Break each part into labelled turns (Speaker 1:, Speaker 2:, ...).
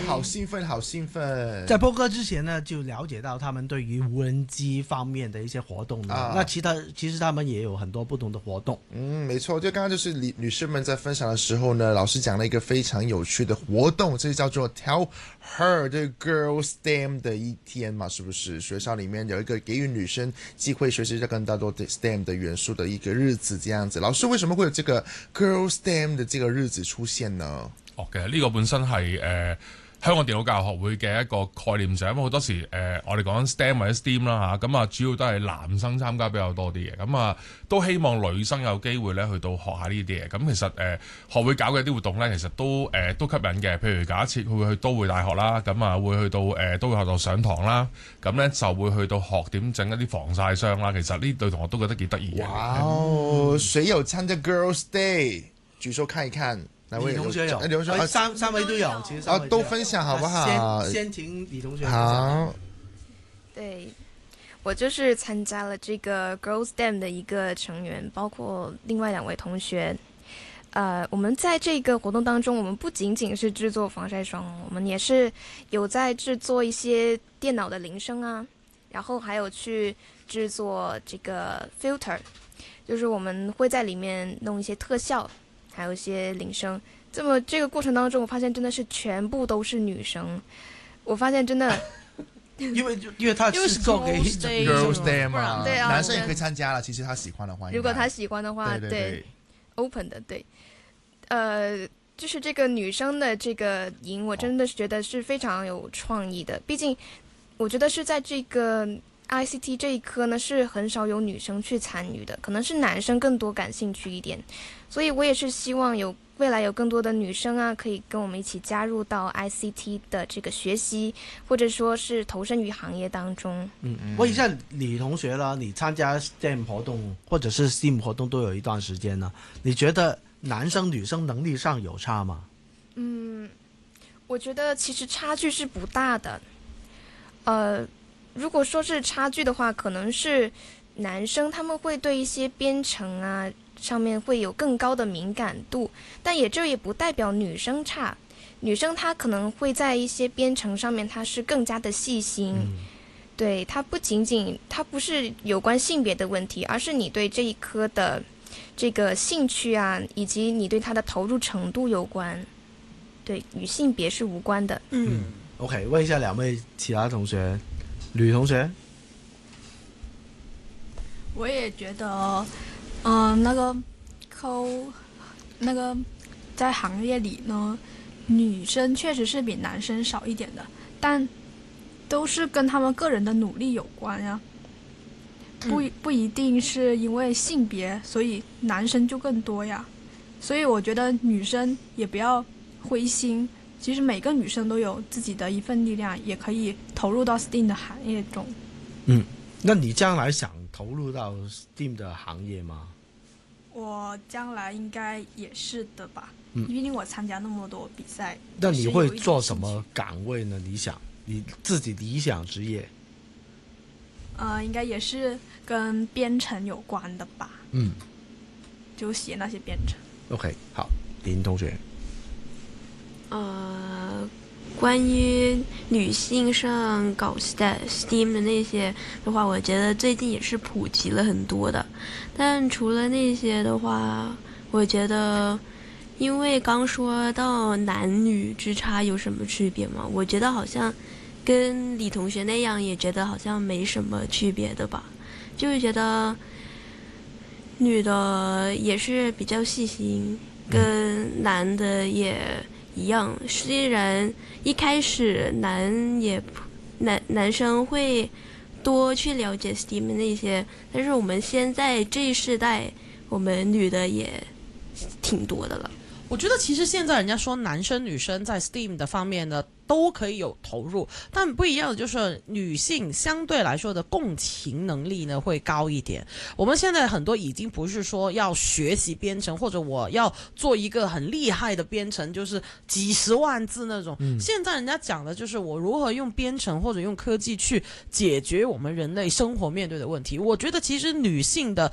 Speaker 1: 好兴奋，好兴奋！
Speaker 2: 在播歌之前呢，就了解到他们对于无人机方面的一些活动呢。那其实他们也有很多不同的活动。
Speaker 1: 没错，就刚刚就是女士们在分享的时候呢，老师讲了一个非常有趣的活动，这叫做 Tell Her 这 Girls STEM 的一天嘛，是不是？学校里面有一个给予女生机会学习更多的 STEM 的元素的一个日子，这样子。老师为什么会有这个 Girls STEM 的这个日子出现呢？
Speaker 3: 其實呢個本身係香港電腦教育學會嘅一個概念，就係因為好多時我哋講緊 STEM 或者 STEAM 啦嚇，咁啊主要都係男生參加比較多啲嘅，咁啊都希望女生有機會咧去到學下呢啲嘢。咁其實學會搞嘅啲活動咧，其實都吸引嘅。譬如假設佢會去都會大學啦，咁啊會去到都會學校上堂啦，咁咧就會去到學點整一啲防曬霜啦。其實呢對同學都覺得幾得意嘅。
Speaker 1: 哇哦！誰有參加 Girls Day？舉手看一看。
Speaker 2: 李同學有，三位都有，其實
Speaker 1: 都分享好不好？
Speaker 2: 先請李同學。
Speaker 1: 好，
Speaker 4: 对，我就是参加了这个 Girls STEM 的一个成员，包括另外2位同学。我们在这个活动当中，我们不仅仅是制作防晒霜，我们也是有在制作一些电脑的铃声啊，然后还有去制作这个 filter， 就是我们会在里面弄一些特效。还有一些铃声，这个过程当中，我发现真的是全部都是女生。我发现真的，
Speaker 2: 因为他是做给
Speaker 1: Girls Day 嘛，
Speaker 4: 对啊，
Speaker 1: 男生也可以参加了。其实他喜欢的话，
Speaker 4: 如果他喜欢的话，对 ，open 的，对，就是这个女生的这个营，我真的是觉得是非常有创意的。毕竟，我觉得是在这个ICT 这一科呢，是很少有女生去参与的，可能是男生更多感兴趣一点。所以我也是希望未来有更多的女生啊，可以跟我们一起加入到 ICT 的这个学习，或者说是投身于行业当中。
Speaker 2: 问一下李同学啦，你参加 STEM 活动或者是 STEAM 活动都有一段时间了，你觉得男生女生能力上有差吗？
Speaker 4: 我觉得其实差距是不大的。如果说是差距的话，可能是男生他们会对一些编程啊上面会有更高的敏感度，但这也不代表女生差。女生她可能会在一些编程上面，她是更加的细心。对，她不是有关性别的问题，而是你对这一科的这个兴趣啊，以及你对它的投入程度有关。对，与性别是无关的。
Speaker 2: OK， 问一下2位其他同学，吕同学。
Speaker 5: 我也觉得。那个在行业里呢，女生确实是比男生少一点的，但都是跟他们个人的努力有关呀，不一定是因为性别，所以男生就更多呀。所以我觉得女生也不要灰心，其实每个女生都有自己的一份力量，也可以投入到 STEAM 的行业中。
Speaker 2: 那你将来想投入到 STEAM 的行业吗？
Speaker 5: 我将来应该也是的吧，毕竟我参加那么多比赛。
Speaker 2: 那你会做什么岗位呢？你自己理想职业？
Speaker 5: 应该也是跟编程有关的吧。就写那些编程。
Speaker 2: OK， 好，林同学。
Speaker 6: 关于女性上搞 STEAM 的那些的话，我觉得最近也是普及了很多的。但除了那些的话，我觉得，因为刚说到男女之差有什么区别嘛，我觉得好像跟李同学那样，也觉得好像没什么区别的吧。就是觉得女的也是比较细心，跟男的也一样，虽然一开始男生会多去了解 STEAM 那些，但是我们现在这一世代，我们女的也挺多的了。
Speaker 7: 我觉得其实现在人家说男生女生在 STEAM 的方面呢都可以有投入，但不一样的就是女性相对来说的共情能力呢会高一点。我们现在很多已经不是说要学习编程，或者我要做一个很厉害的编程，就是几十万字那种。现在人家讲的就是我如何用编程或者用科技去解决我们人类生活面对的问题。我觉得其实女性的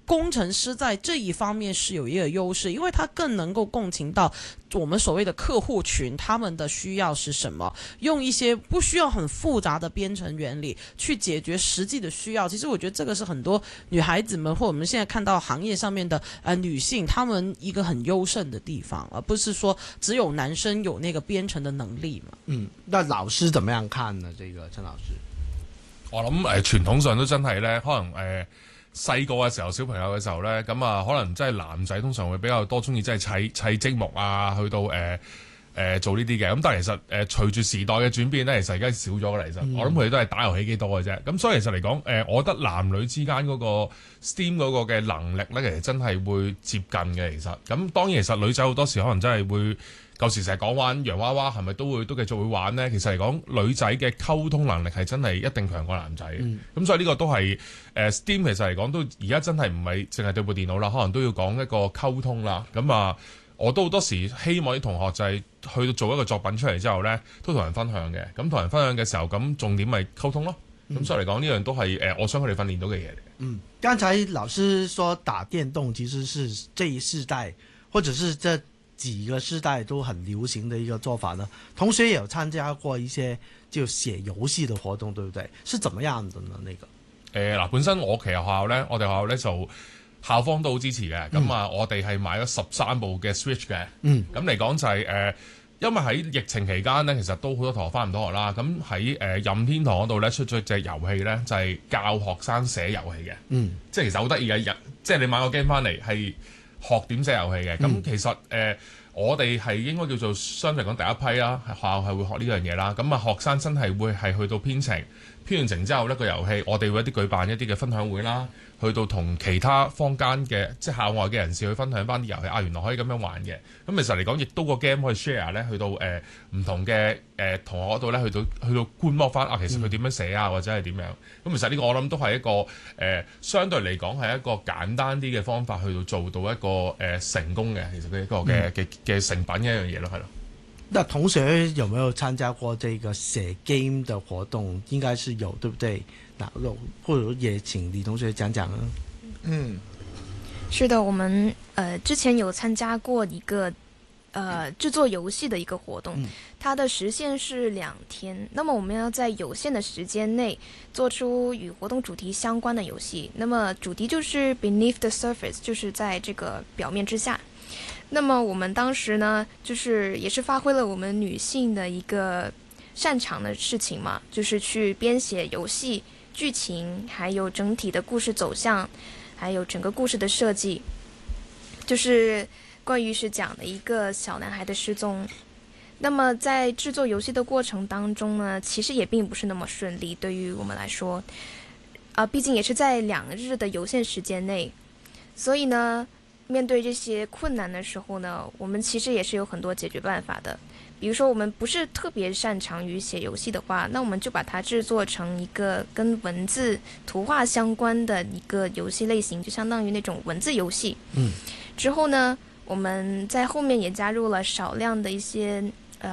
Speaker 7: 工程师在这一方面是有一个优势，因为他更能够共情到我们所谓的客户群他们的需要是什么，用一些不需要很复杂的编程原理去解决实际的需要。其实我觉得这个是很多女孩子们或我们现在看到行业上面的女性她们一个很优胜的地方，而不是说只有男生有那个编程的能力嘛。
Speaker 2: 那老師怎麼樣看呢？這個陳老師，
Speaker 3: 我諗傳統上都真係咧，可能細個嘅時候，小朋友嘅時候咧，咁啊可能真係男仔通常會比較多中意即係砌積木啊，去到做呢啲嘅。咁但係其實隨住時代嘅轉變咧，其實而家少咗嘅。其實我諗佢哋都係打遊戲機多嘅啫。咁所以其實嚟講，我覺得男女之間嗰個 STEAM 嗰個嘅能力咧，其實真係會接近嘅。其實咁當然其實女仔好多時可能真係會。舊時成日講玩洋娃娃係咪都繼續會玩呢？其實嚟講，女仔嘅溝通能力係真係一定強過男仔嘅。咁所以呢個都係STEAM 其實嚟講都而家真係唔係淨係對部電腦啦，可能都要講一個溝通啦。咁啊，我都好多時希望啲同學就係去到做一個作品出嚟之後呢，都同人分享嘅。咁同人分享嘅時候，咁重點咪溝通咯。咁所以嚟講呢樣都係我想佢哋訓練到嘅嘢嚟。
Speaker 2: 剛才老師說打電動其實是這一世代，或者是這幾個世代都很流行的一個做法呢。同學也有參加過一些就寫遊戲的活動，對不對？是怎麼樣的呢？那個
Speaker 3: 嗱，本身我其實學校咧，我哋學校咧就校方都好支持嘅。咁啊，我哋係買咗13部嘅 Switch 嘅。咁嚟講就係因為喺疫情期間咧，其實都好多同學翻唔到學啦。咁喺任天堂嗰度咧出咗隻遊戲咧，就係教學生寫遊戲嘅。即係其實好得意嘅，即係你買個 game 翻嚟係學點寫遊戲嘅。咁其實我哋係應該叫做相對嚟講第一批啦，學校係會學呢樣嘢啦。咁啊，學生真係會係去到編程，編完程之後呢個遊戲，我哋會一啲舉辦一啲嘅分享會啦，去到同其他坊間嘅即係校外嘅人士去分享翻啲遊戲啊，原來可以咁樣玩嘅。咁其實嚟講，亦都個 game 可以 share 咧，去到唔同嘅同學嗰度咧，去到觀摩翻啊，其實佢點樣寫啊，或者係點樣。咁其實呢個我諗都係一個相對嚟講係一個簡單啲嘅方法，去到做到一個成功嘅，其實佢一個嘅成品一樣嘢咯，係咯。
Speaker 2: 那同學有沒有參加過這個寫 game 的活動？應該是有，對不對？那或者也請李同學講講啊。
Speaker 4: 是的，我們之前有參加過一個製作遊戲的一個活動，它的時限是2天。那麼我們要在有限的時間內做出與活動主題相關的遊戲。那麼主題就是 Beneath the Surface，就是在這個表面之下。那麼我們當時呢，就是也是發揮了我們女性的一個擅長的事情嘛，就是去編寫遊戲劇情，還有整體的故事走向，還有整個故事的設計，就是關於是講的一個小男孩的失蹤。那麼在製作遊戲的過程當中呢，其實也並不是那麼順利，對於我們來說，畢竟也是在2日的有限時間內，所以呢，面對這些困難的時候呢，我們其實也是有很多解決辦法的。比如說我們不是特別擅長於寫遊戲的話，那我們就把它製作成一個跟文字圖畫相關的一個遊戲類型，就相當於那種文字遊戲。之後呢，我們在後面也加入了少量的一些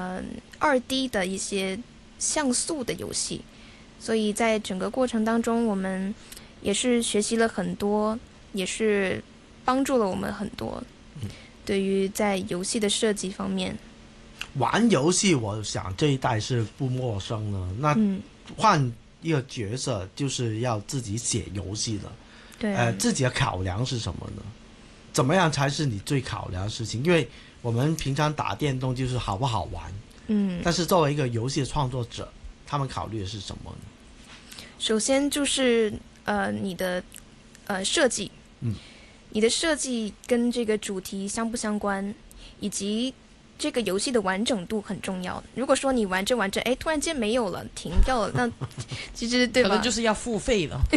Speaker 4: 2D 的一些像素的遊戲，所以在整個過程當中，我們也是學習了很多，也是幫助了我們很多，對於在遊戲的設計方面。
Speaker 2: 玩遊戲，我想這一代是不陌生的。那換一個角色，就是要自己寫遊戲了。
Speaker 4: 對，
Speaker 2: 自己的考量是什麼呢？怎麼樣才是你最考量的事情？因為我們平常打電動就是好不好玩。但是作為一個遊戲的創作者，他們考慮的是什麼呢？
Speaker 4: 首先就是你的設計，你的設計跟這個主題相不相關，以及這個遊戲的完整度很重要。如果說你玩着玩着，突然間沒有了，停掉了，那其實對吧？
Speaker 7: 可能就是要付費了。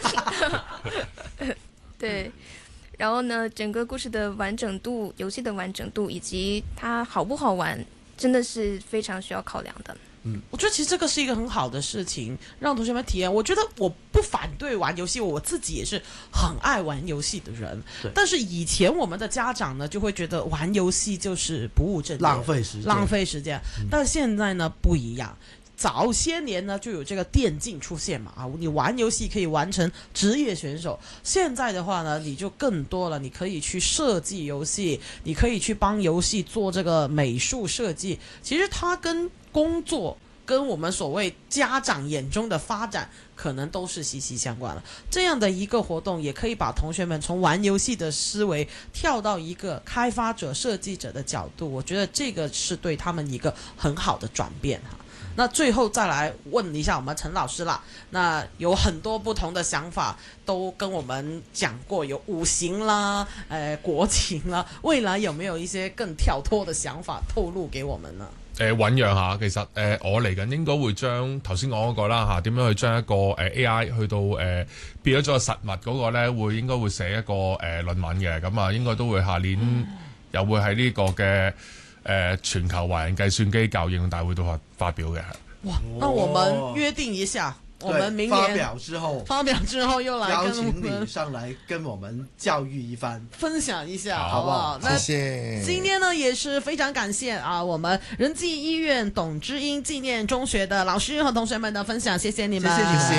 Speaker 4: 對，然後呢，整個故事的完整度、遊戲的完整度以及它好不好玩，真的是非常需要考量的。
Speaker 7: 我覺得其實這個是一個很好的事情，讓同學們體驗。我覺得我不反對玩遊戲，我自己也是很愛玩遊戲的人。但是以前我們的家長呢，就會覺得玩遊戲就是不務正業，
Speaker 2: 浪費時間。
Speaker 7: 但是現在呢不一樣。 早些年呢就有这个电竞出现嘛，你玩游戏可以完成职业选手。现在的话呢，你就更多了，你可以去设计游戏，你可以去帮游戏做这个美术设计。其实它跟工作，跟我们所谓家长眼中的发展可能都是息息相关了。这样的一个活动也可以把同学们从玩游戏的思维跳到一个开发者、设计者的角度，我觉得这个是对他们一个很好的转变哈。那最后再来问一下我们陈老师啦，那有很多不同的想法都跟我们讲過，有五行啦、國情啦，未來有沒有一些更跳脱的想法透露給我們呢？
Speaker 3: 醞釀下，其實我嚟緊應該會將頭先講嗰個啦嚇，點樣去將一個AI 去到變咗做實物嗰個咧，應該會寫一個論文嘅，咁啊應該都會下年又會喺呢個嘅全球華人計算機教育應用大會度發表嘅。
Speaker 7: 哇！那我們約定一下。我們明年
Speaker 2: 發表之後又來
Speaker 7: 邀
Speaker 2: 請你上來跟我們教育一番，
Speaker 7: 分享一下，
Speaker 2: 好不好？
Speaker 7: 那
Speaker 1: 謝謝。
Speaker 7: 今天呢也是非常感謝啊，我們仁濟醫院董之英紀念中學的老師和同學們的分享，謝謝你們，
Speaker 2: 謝謝你們。